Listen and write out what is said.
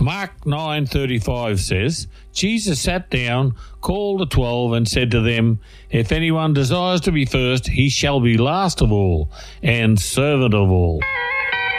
Mark 9:35 says, Jesus sat down, called the 12, and said to them, If anyone desires to be first, he shall be last of all and servant of all.